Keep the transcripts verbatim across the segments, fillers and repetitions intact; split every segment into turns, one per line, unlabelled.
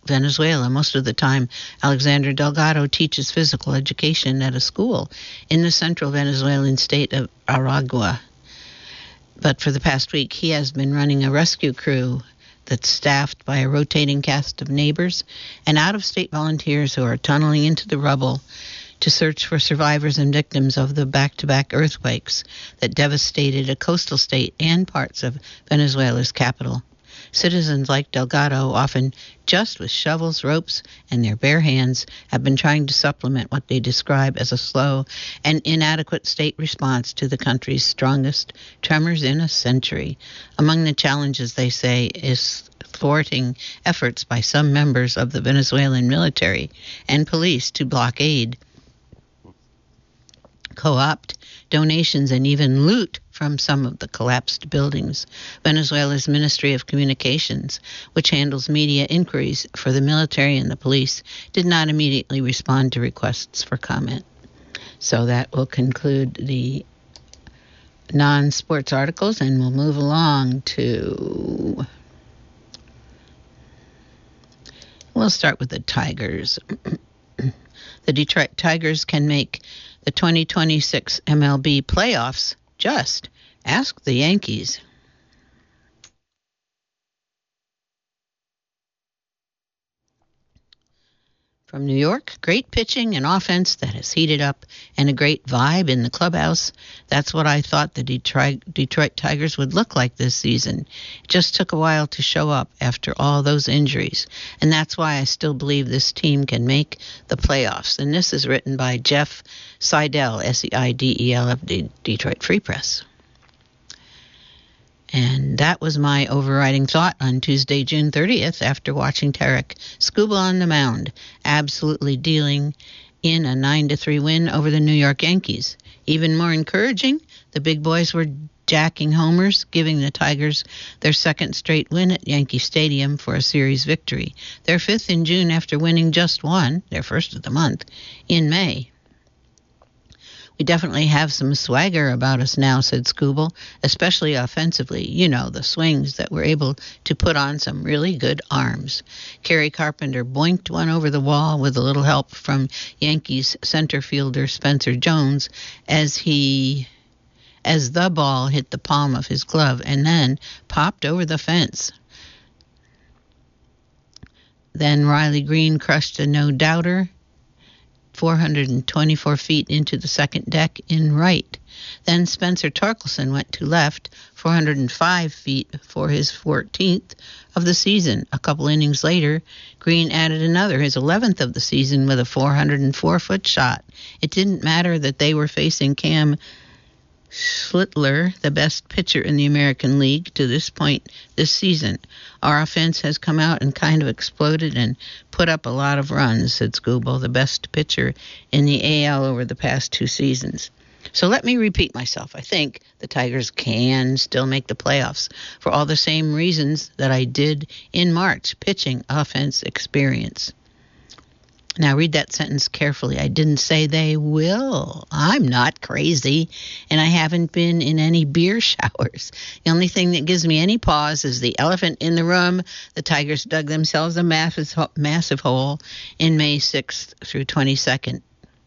Venezuela. Most of the time, Alexander Delgado teaches physical education at a school in the central Venezuelan state of Aragua. But for the past week, he has been running a rescue crew that's staffed by a rotating cast of neighbors and out-of-state volunteers who are tunneling into the rubble to search for survivors and victims of the back-to-back earthquakes that devastated a coastal state and parts of Venezuela's capital. Citizens like Delgado, often just with shovels, ropes, and their bare hands, have been trying to supplement what they describe as a slow and inadequate state response to the country's strongest tremors in a century. Among the challenges, they say, is thwarting efforts by some members of the Venezuelan military and police to blockade, co-opt donations, and even loot from some of the collapsed buildings. Venezuela's Ministry of Communications, which handles media inquiries for the military and the police, did not immediately respond to requests for comment. So that will conclude the non-sports articles, and we'll move along to... We'll start with the Tigers. The Detroit Tigers can make the twenty twenty-six M L B playoffs. Just ask the Yankees. From New York, great pitching and offense that has heated up and a great vibe in the clubhouse. That's what I thought the Detroit, Detroit Tigers would look like this season. It just took a while to show up after all those injuries. And that's why I still believe this team can make the playoffs. And this is written by Jeff Seidel, S E I D E L of the Detroit Free Press. And that was my overriding thought on Tuesday, June thirtieth, after watching Tarek Skubal on the mound, absolutely dealing in a nine to three win over the New York Yankees. Even more encouraging, the big boys were jacking homers, giving the Tigers their second straight win at Yankee Stadium for a series victory. Their fifth in June after winning just one, their first of the month, in May. We definitely have some swagger about us now, said Skubal, especially offensively. You know, the swings that we're able to put on some really good arms. Kerry Carpenter boinked one over the wall with a little help from Yankees center fielder Spencer Jones as he, as the ball hit the palm of his glove and then popped over the fence. Then Riley Green crushed a no-doubter four hundred twenty-four feet into the second deck in right. Then Spencer Torkelson went to left, four hundred five feet for his fourteenth of the season. A couple innings later, Green added another, his eleventh of the season, with a four hundred four foot shot. It didn't matter that they were facing Cam Schlittler, the best pitcher in the American League to this point this season. Our offense has come out and kind of exploded and put up a lot of runs, said Skubal, the best pitcher in the A L over the past two seasons. So let me repeat myself. I think the Tigers can still make the playoffs for all the same reasons that I did in March, pitching, offense, experience. Now read that sentence carefully. I didn't say they will. I'm not crazy, and I haven't been in any beer showers. The only thing that gives me any pause is the elephant in the room. The Tigers dug themselves a massive, massive hole in May sixth through twenty-second.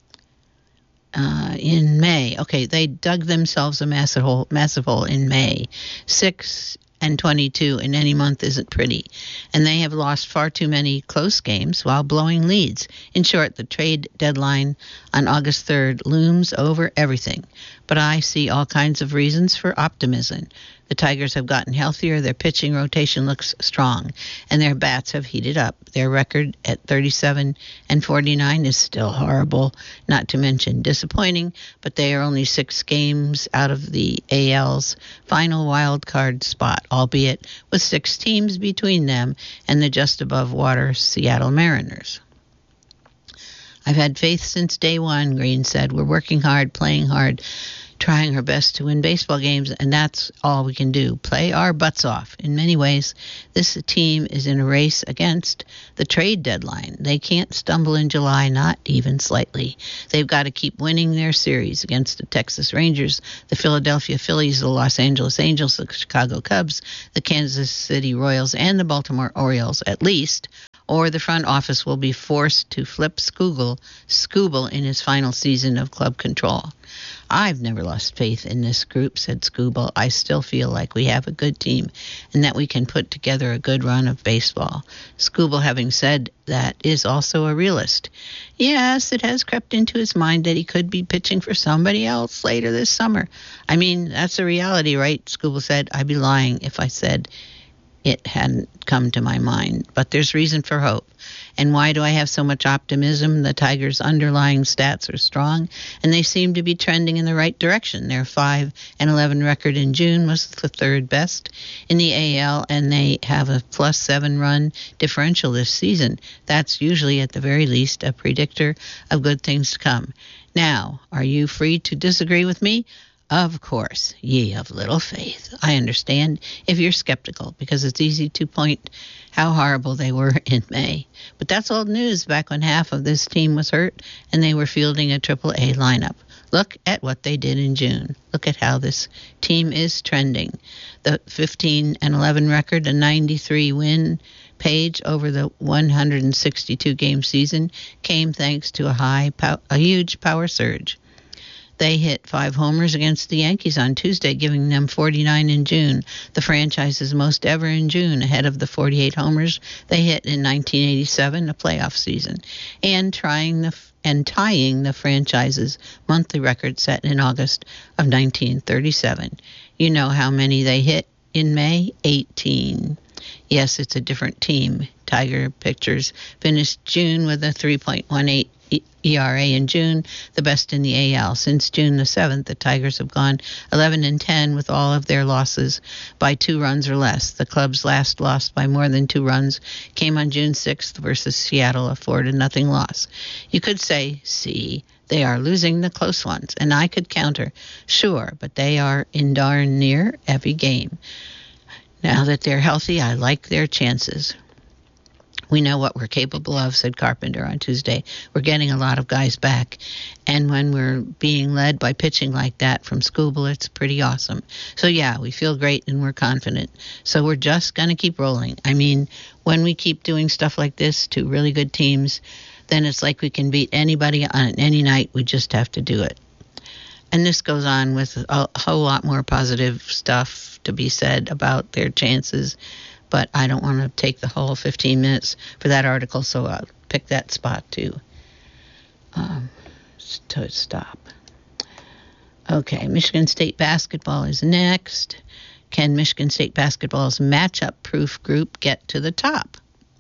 Uh, in May. Okay, they dug themselves a massive hole, massive hole in May. Six and twenty-two in any month isn't pretty, and they have lost far too many close games while blowing leads. In short, the trade deadline on August third looms over everything, but I see all kinds of reasons for optimism. The Tigers have gotten healthier, their pitching rotation looks strong, and their bats have heated up. Their record at thirty-seven and forty-nine is still horrible, not to mention disappointing, but they are only six games out of the A L's final wild card spot, albeit with six teams between them and the just above water Seattle Mariners. I've had faith since day one, Green said. We're working hard, playing hard, trying our best to win baseball games, and that's all we can do. Play our butts off. In many ways, this team is in a race against the trade deadline. They can't stumble in July, not even slightly. They've got to keep winning their series against the Texas Rangers, the Philadelphia Phillies, the Los Angeles Angels, the Chicago Cubs, the Kansas City Royals, and the Baltimore Orioles, at least, or the front office will be forced to flip Skubal, Skubal in his final season of club control. I've never lost faith in this group, said Skubal. I still feel like we have a good team and that we can put together a good run of baseball. Skubal, having said that, is also a realist. Yes, it has crept into his mind that he could be pitching for somebody else later this summer. I mean, that's a reality, right? Skubal said. I'd be lying if I said it hadn't come to my mind. But there's reason for hope. And why do I have so much optimism? The Tigers' underlying stats are strong, and they seem to be trending in the right direction. Their five and eleven record in June was the third best in the A L, and they have a plus seven run differential this season. That's usually, at the very least, a predictor of good things to come. Now, are you free to disagree with me? Of course, ye of little faith. I understand if you're skeptical, because it's easy to point how horrible they were in May. But that's old news back when half of this team was hurt and they were fielding a triple A lineup. Look at what they did in June. Look at how this team is trending. The fifteen and eleven record, a ninety-three win page over the one hundred sixty-two game season, came thanks to a high, a huge power surge. They hit five homers against the Yankees on Tuesday, giving them forty-nine in June, the franchise's most ever in June, ahead of the forty-eight homers they hit in nineteen eighty-seven, a playoff season, and trying the and tying the franchise's monthly record set in August of nineteen thirty-seven. You know how many they hit in May? eighteen. Yes, it's a different team. Tiger pitchers finished June with a three point one eight E R A in June, the best in the A L. Since June the seventh, the Tigers have gone eleven and ten with all of their losses by two runs or less. The club's last loss by more than two runs came on June sixth versus Seattle, a four to nothing loss. You could say, see, they are losing the close ones, and I could counter, sure, but they are in darn near every game. Now that they're healthy, I like their chances. We know what we're capable of, said Carpenter on Tuesday. We're getting a lot of guys back. And when we're being led by pitching like that from Skubal, it's pretty awesome. So, yeah, we feel great and we're confident. So we're just going to keep rolling. I mean, when we keep doing stuff like this to really good teams, then it's like we can beat anybody on any night. We just have to do it. And this goes on with a whole lot more positive stuff to be said about their chances. But I don't want to take the whole fifteen minutes for that article, so I'll pick that spot to, um, to stop. Okay, Michigan State basketball is next. Can Michigan State basketball's matchup-proof group get to the top?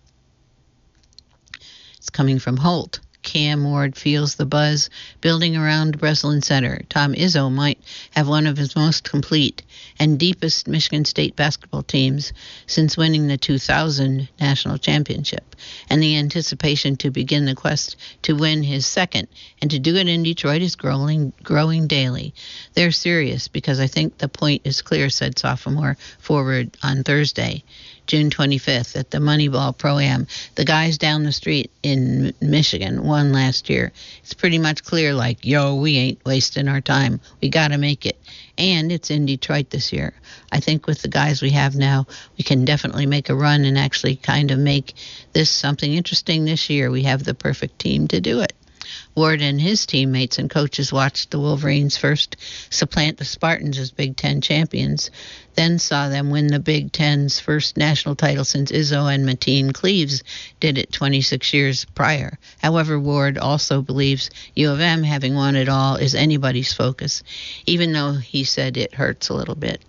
It's coming from Holt. Cam Ward feels the buzz building around Breslin Center. Tom Izzo might have one of his most complete and deepest Michigan State basketball teams since winning the two thousand national championship, and the anticipation to begin the quest to win his second and to do it in Detroit is growing, growing daily. They're serious because I think the point is clear, said sophomore forward on Thursday, June twenty-fifth, at the Moneyball Pro-Am. The guys down the street in Michigan won last year. It's pretty much clear, like, yo, we ain't wasting our time. We got to make it. And it's in Detroit this year. I think with the guys we have now, we can definitely make a run and actually kind of make this something interesting this year. We have the perfect team to do it. Ward and his teammates and coaches watched the Wolverines first supplant the Spartans as Big Ten champions, then saw them win the Big Ten's first national title since Izzo and Mateen Cleaves did it twenty-six years prior. However, Ward also believes U of M, having won it all, is anybody's focus, even though he said it hurts a little bit.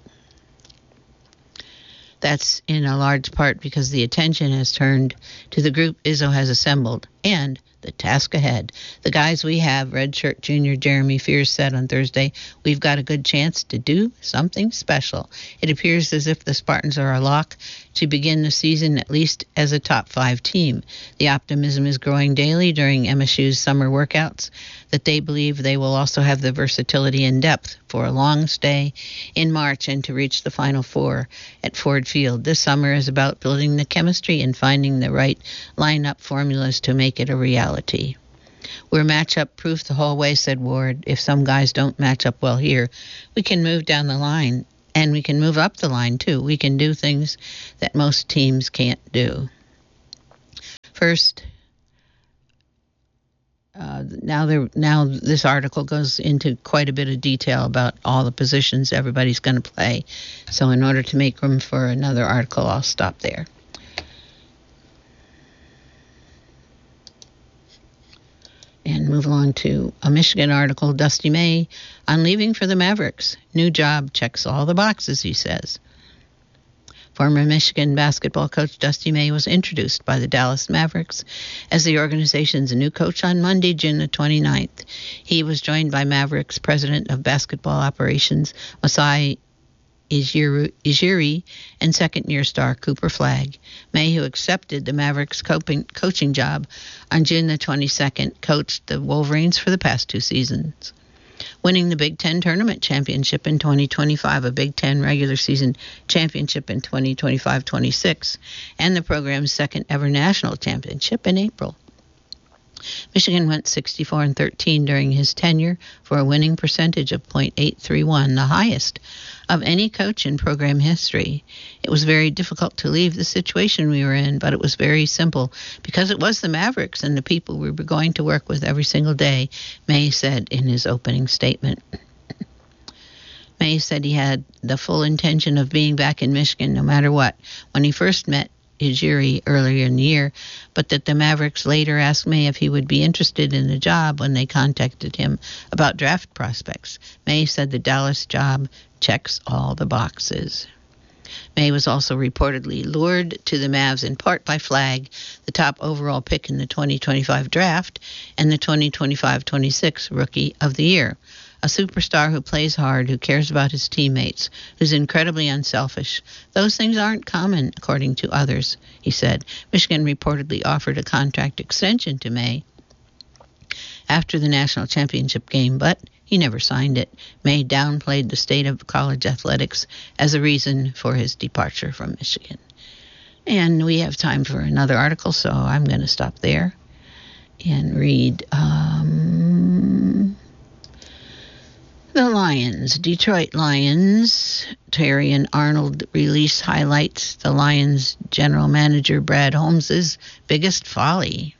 That's in a large part because the attention has turned to the group Izzo has assembled and the task ahead. The guys we have, redshirt junior Jeremy Fears said on Thursday, we've got a good chance to do something special. It appears as if the Spartans are a lock to begin the season at least as a top five team. The optimism is growing daily during M S U's summer workouts that they believe they will also have the versatility and depth for a long stay in March and to reach the Final Four at Ford Field. This summer is about building the chemistry and finding the right lineup formulas to make it a reality. We're matchup proof the whole way, said Ward. If some guys don't match up well here, we can move down the line, and we can move up the line too. We can do things that most teams can't do. First, uh, now there now this article goes into quite a bit of detail about all the positions everybody's going to play. So in order to make room for another article, I'll stop there. And move along to a Michigan article, Dusty May, on leaving for the Mavericks. New job checks all the boxes, he says. Former Michigan basketball coach Dusty May was introduced by the Dallas Mavericks as the organization's new coach on Monday, June the twenty-ninth. He was joined by Mavericks president of basketball operations, Masai Ujiri, and second-year star Cooper Flagg. May, who accepted the Mavericks coaching job on June the twenty-second, coached the Wolverines for the past two seasons, winning the Big Ten Tournament Championship in twenty twenty-five, a Big Ten regular season championship in twenty twenty-five twenty-six, and the program's second ever national championship in April. Michigan went sixty-four and thirteen during his tenure for a winning percentage of point eight three one, the highest of any coach in program history. It was very difficult to leave the situation we were in, but it was very simple because it was the Mavericks and the people we were going to work with every single day, May said in his opening statement. May said he had the full intention of being back in Michigan no matter what when he first met Ujiri earlier in the year, but that the Mavericks later asked May if he would be interested in the job when they contacted him about draft prospects. May said the Dallas job checks all the boxes. May was also reportedly lured to the Mavs in part by Flagg, the top overall pick in the twenty twenty-five draft and the twenty twenty-five twenty-six Rookie of the Year. A superstar who plays hard, who cares about his teammates, who's incredibly unselfish. Those things aren't common, according to others, he said. Michigan reportedly offered a contract extension to May after the national championship game, but he never signed it. May downplayed the state of college athletics as a reason for his departure from Michigan. And we have time for another article, so I'm going to stop there and read... Um, The Lions, Detroit Lions, Terrion Arnold release highlights the Lions general manager Brad Holmes' biggest folly.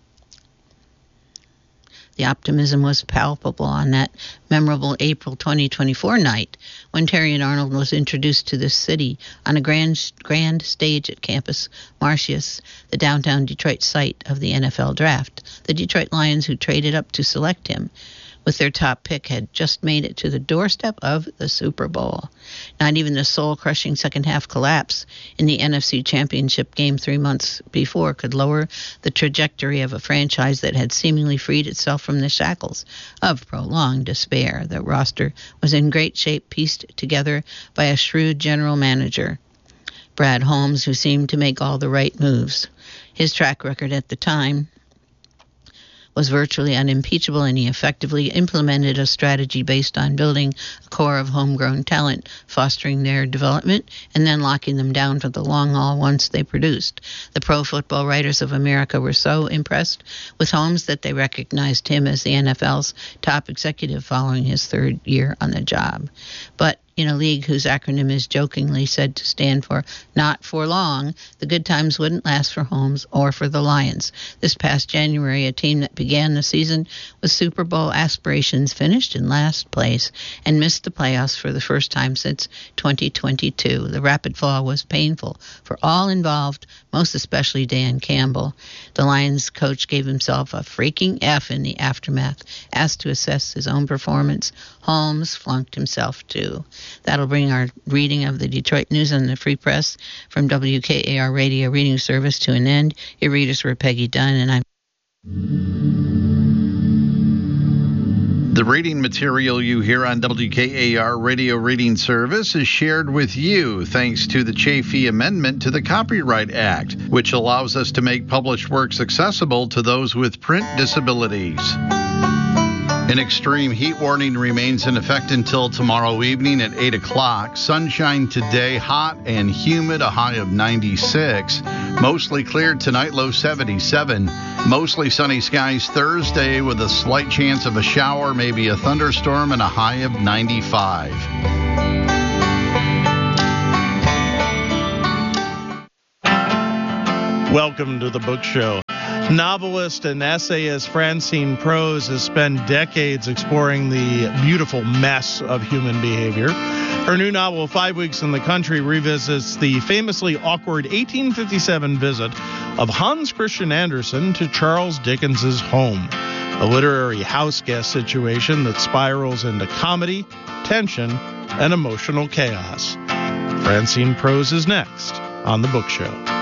The optimism was palpable on that memorable April twenty twenty-four night when Terrion Arnold was introduced to this city on a grand, grand stage at Campus Martius, the downtown Detroit site of the N F L draft. The Detroit Lions, who traded up to select him with their top pick, had just made it to the doorstep of the Super Bowl. Not even the soul-crushing second-half collapse in the N F C Championship game three months before could lower the trajectory of a franchise that had seemingly freed itself from the shackles of prolonged despair. The roster was in great shape, pieced together by a shrewd general manager, Brad Holmes, who seemed to make all the right moves. His track record at the time was virtually unimpeachable, and he effectively implemented a strategy based on building a core of homegrown talent, fostering their development, and then locking them down for the long haul once they produced. The Pro Football Writers of America were so impressed with Holmes that they recognized him as the N F L's top executive following his third year on the job. But in a league whose acronym is jokingly said to stand for not for long, the good times wouldn't last for Holmes or for the Lions. This past January, a team that began the season with Super Bowl aspirations finished in last place and missed the playoffs for the first time since twenty twenty-two. The rapid fall was painful for all involved, most especially Dan Campbell. The Lions coach gave himself a freaking F in the aftermath. Asked to assess his own performance, Holmes flunked himself too. That'll bring our reading of the Detroit News and the Free Press from W K A R Radio Reading Service to an end. Your readers were Peggy Dunn, and I'm...
The reading material you hear on W K A R Radio Reading Service is shared with you thanks to the Chafee Amendment to the Copyright Act, which allows us to make published works accessible to those with print disabilities. An extreme heat warning remains in effect until tomorrow evening at eight o'clock. Sunshine today, hot and humid, a high of ninety-six. Mostly clear tonight, low seventy-seven. Mostly sunny skies Thursday with a slight chance of a shower, maybe a thunderstorm, and a high of ninety-five.
Welcome to the Book Show. Novelist and essayist Francine Prose has spent decades exploring the beautiful mess of human behavior. Her new novel, Five Weeks in the Country, revisits the famously awkward eighteen fifty-seven visit of Hans Christian Andersen to Charles Dickens's home, a literary house guest situation that spirals into comedy, tension, and emotional chaos. Francine Prose is next on The Book Show.